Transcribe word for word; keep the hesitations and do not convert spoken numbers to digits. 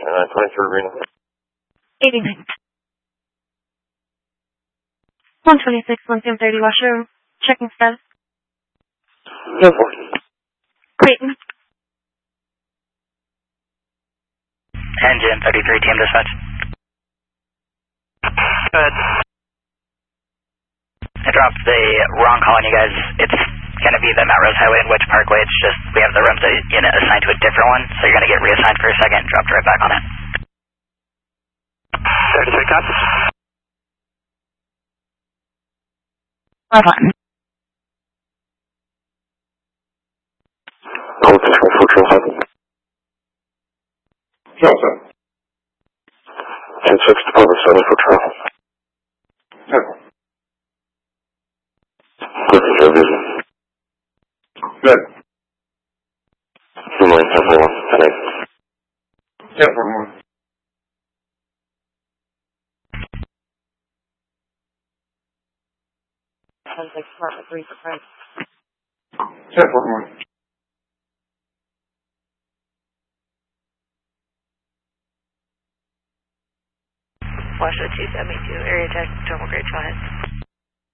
seventy-nine twenty-three Reno. eighty-nine. one twenty-six, one thirty, wash room. Checking status. ten four. Creighton. Engine thirty-three, team dispatch. Good. I dropped the wrong call on you guys. It's going to be the Melrose Highway and Witch Parkway. It's just we have the rooms unit assigned to a different one, so you're going to get reassigned for a second, dropped right back on it. thirty-three copies. Five one. Call control for Trail seven. Trail seven. ten six Department seven for Trail. seven. Looking for vision. Good. Two million, ten four one, ten eight. ten four one. ten six, Department three for Frank. ten four one. Washoe two seventy-two, area tech, total grade five.